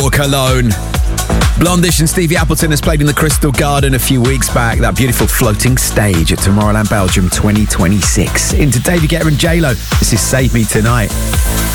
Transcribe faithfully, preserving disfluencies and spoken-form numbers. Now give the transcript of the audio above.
or Cologne. Blondish and Stevie Appleton has played in the Crystal Garden a few weeks back. That beautiful floating stage at Tomorrowland Belgium twenty twenty-six. Into David Guetta and J Lo. This is Save Me Tonight.